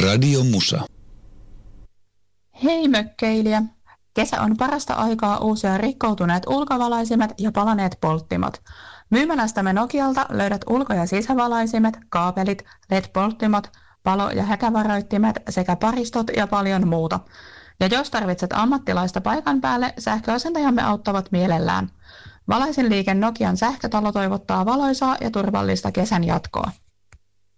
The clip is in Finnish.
Radio Musa. Hei mökkeilijä! Kesä on parasta aikaa uusia rikkoutuneet ulkovalaisimet ja palaneet polttimot. Myymälästämme Nokialta löydät ulko- ja sisävalaisimet, kaapelit, LED-polttimot, palo- ja häkävaroittimet sekä paristot ja paljon muuta. Ja jos tarvitset ammattilaista paikan päälle, sähköasentajamme auttavat mielellään. Valaisin liike Nokian sähkötalo toivottaa valoisaa ja turvallista kesän jatkoa.